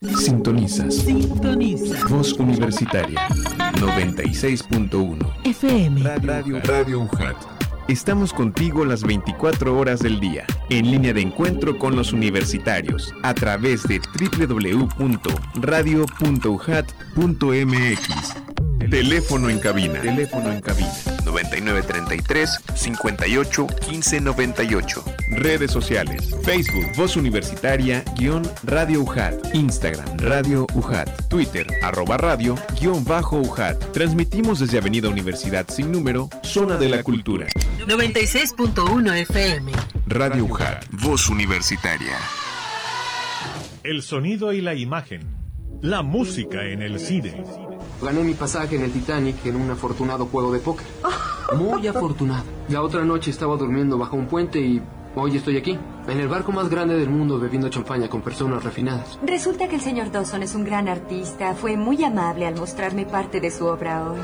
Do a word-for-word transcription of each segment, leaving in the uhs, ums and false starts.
Sintonizas. Sintoniza. Voz Universitaria. noventa y seis punto uno. F M. Radio, Radio U J A T. Estamos contigo las veinticuatro horas del día, en línea de encuentro con los universitarios, a través de doble u doble u doble u punto radio punto u j a t punto m x. Teléfono en cabina. Teléfono en cabina. noventa y nueve treinta y tres, cincuenta y ocho, quince noventa y ocho. Redes sociales. Facebook, Voz Universitaria, guión Radio U J A T. Instagram, Radio U J A T. Twitter, arroba radio, guión bajo U J A T. Transmitimos desde Avenida Universidad Sin Número, Zona de la Cultura. noventa y seis punto uno F M. Radio U J A T. Voz Universitaria. El sonido y la imagen. La música en el cine. Gané mi pasaje en el Titanic en un afortunado juego de póker. Muy afortunado. La otra noche estaba durmiendo bajo un puente y hoy estoy aquí, en el barco más grande del mundo, bebiendo champaña con personas refinadas. Resulta que el señor Dawson es un gran artista. Fue muy amable al mostrarme parte de su obra hoy.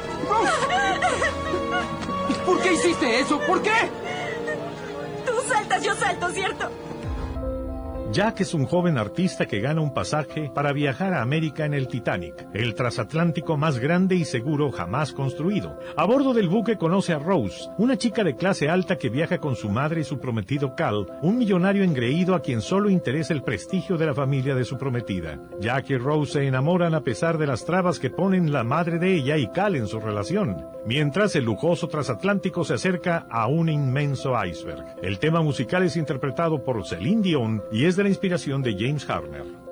¿Por qué hiciste eso? ¿Por qué? Tú saltas, yo salto, ¿cierto? Jack es un joven artista que gana un pasaje para viajar a América en el Titanic, el transatlántico más grande y seguro jamás construido. A bordo del buque conoce a Rose, una chica de clase alta que viaja con su madre y su prometido Cal, un millonario engreído a quien solo interesa el prestigio de la familia de su prometida. Jack y Rose se enamoran a pesar de las trabas que ponen la madre de ella y Cal en su relación, mientras el lujoso transatlántico se acerca a un inmenso iceberg. El tema musical es interpretado por Celine Dion y es de la inspiración de James Horner.